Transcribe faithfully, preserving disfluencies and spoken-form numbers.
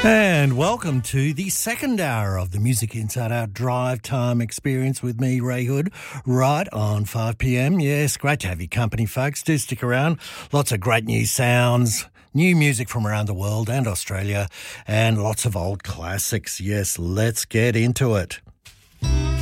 And welcome to the second hour of the Music Inside Our Drive Time Experience with me, Ray Hood, right on five p m. Yes, great to have your company, folks. Do stick around. Lots of great new sounds, new music from around the world and Australia, and lots of old classics. Yes, let's get into it.